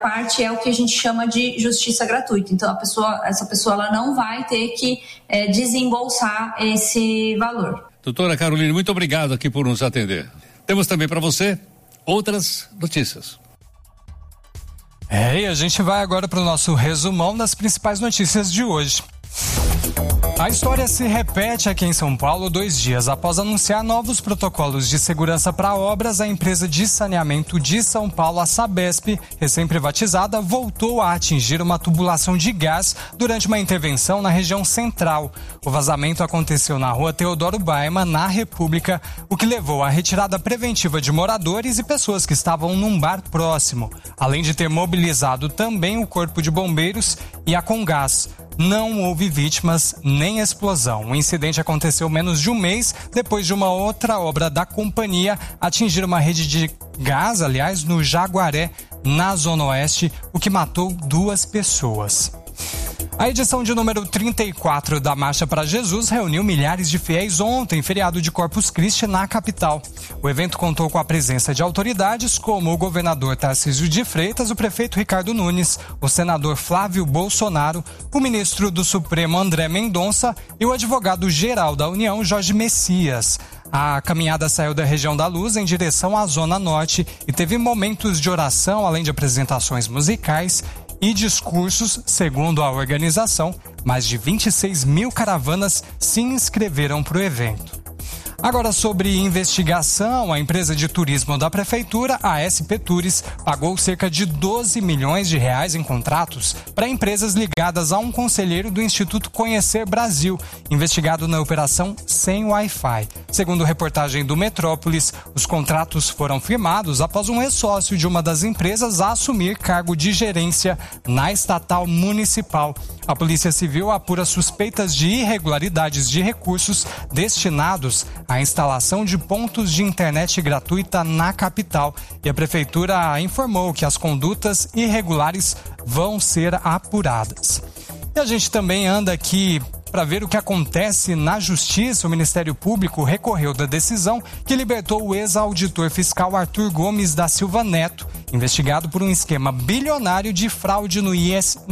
parte é o que a gente chama de justiça gratuita. Então, essa pessoa ela não vai ter que desembolsar esse valor. Doutora Caroline, muito obrigado aqui por nos atender. Temos também para você outras notícias. E a gente vai agora para o nosso resumão das principais notícias de hoje. A história se repete aqui em São Paulo 2 dias após anunciar novos protocolos de segurança para obras. A empresa de saneamento de São Paulo, a Sabesp, recém-privatizada, voltou a atingir uma tubulação de gás durante uma intervenção na região central. O vazamento aconteceu na rua Teodoro Baima, na República, o que levou à retirada preventiva de moradores e pessoas que estavam num bar próximo, além de ter mobilizado também o Corpo de Bombeiros e a Comgás. Não houve vítimas nem explosão. O incidente aconteceu menos de um mês depois de uma outra obra da companhia atingir uma rede de gás, no Jaguaré, na Zona Oeste, o que matou 2 pessoas. A edição de número 34 da Marcha para Jesus reuniu milhares de fiéis ontem, feriado de Corpus Christi, na capital. O evento contou com a presença de autoridades como o governador Tarcísio de Freitas, o prefeito Ricardo Nunes, o senador Flávio Bolsonaro, o ministro do Supremo André Mendonça e o advogado-geral da União, Jorge Messias. A caminhada saiu da região da Luz em direção à Zona Norte e teve momentos de oração, além de apresentações musicais e discursos. Segundo a organização, mais de 26 mil caravanas se inscreveram para o evento. Agora, sobre investigação, a empresa de turismo da prefeitura, a SP Tours, pagou cerca de 12 milhões de reais em contratos para empresas ligadas a um conselheiro do Instituto Conhecer Brasil, investigado na operação Sem Wi-Fi. Segundo reportagem do Metrópolis, os contratos foram firmados após um ex-sócio de uma das empresas assumir cargo de gerência na estatal municipal. A Polícia Civil apura suspeitas de irregularidades de recursos destinados à instalação de pontos de internet gratuita na capital. E a Prefeitura informou que as condutas irregulares vão ser apuradas. E a gente também anda aqui para ver o que acontece na Justiça. O Ministério Público recorreu da decisão que libertou o ex-auditor fiscal Arthur Gomes da Silva Neto, investigado por um esquema bilionário de fraude no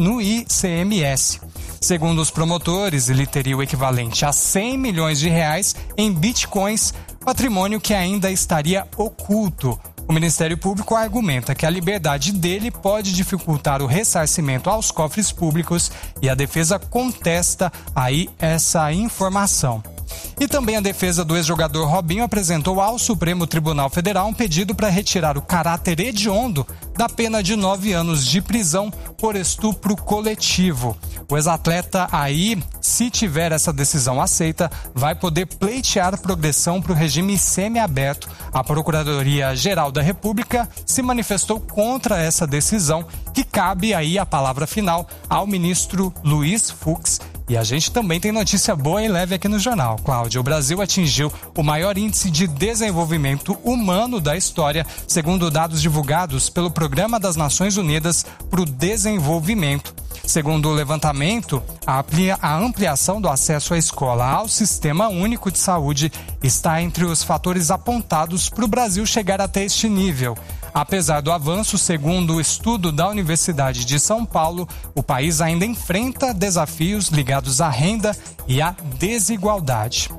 ICMS. Segundo os promotores, ele teria o equivalente a 100 milhões de reais em bitcoins, patrimônio que ainda estaria oculto. O Ministério Público argumenta que a liberdade dele pode dificultar o ressarcimento aos cofres públicos e a defesa contesta aí essa informação. E também a defesa do ex-jogador Robinho apresentou ao Supremo Tribunal Federal um pedido para retirar o caráter hediondo da pena de 9 anos de prisão por estupro coletivo. O ex-atleta aí, se tiver essa decisão aceita, vai poder pleitear progressão para o regime semiaberto. A Procuradoria-Geral da República se manifestou contra essa decisão, que cabe aí a palavra final ao ministro Luiz Fux. E a gente também tem notícia boa e leve aqui no jornal, Cláudia. O Brasil atingiu o maior índice de desenvolvimento humano da história, segundo dados divulgados pelo Programa das Nações Unidas para o Desenvolvimento. Segundo o levantamento, a ampliação do acesso à escola ao Sistema Único de Saúde está entre os fatores apontados para o Brasil chegar até este nível. Apesar do avanço, segundo o estudo da Universidade de São Paulo, o país ainda enfrenta desafios ligados à renda e à desigualdade.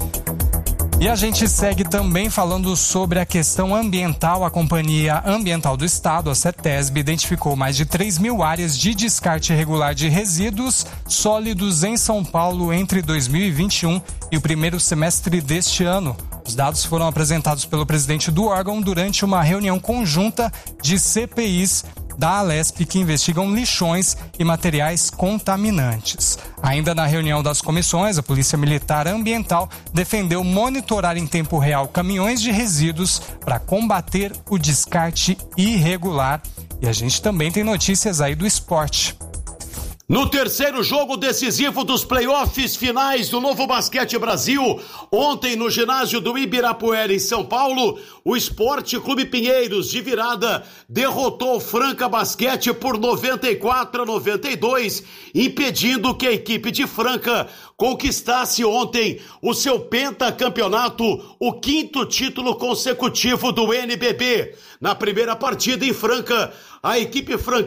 E a gente segue também falando sobre a questão ambiental. A Companhia Ambiental do Estado, a CETESB, identificou mais de 3 mil áreas de descarte irregular de resíduos sólidos em São Paulo entre 2021 e o primeiro semestre deste ano. Os dados foram apresentados pelo presidente do órgão durante uma reunião conjunta de CPIs da Alesp que investigam lixões e materiais contaminantes. Ainda na reunião das comissões, a Polícia Militar Ambiental defendeu monitorar em tempo real caminhões de resíduos para combater o descarte irregular. E a gente também tem notícias aí do esporte. No terceiro jogo decisivo dos playoffs finais do Novo Basquete Brasil, ontem no ginásio do Ibirapuera em São Paulo, o Esporte Clube Pinheiros de virada derrotou o Franca Basquete por 94-92, impedindo que a equipe de Franca conquistasse ontem o seu pentacampeonato, o 5º título consecutivo do NBB. Na primeira partida em Franca, a equipe franca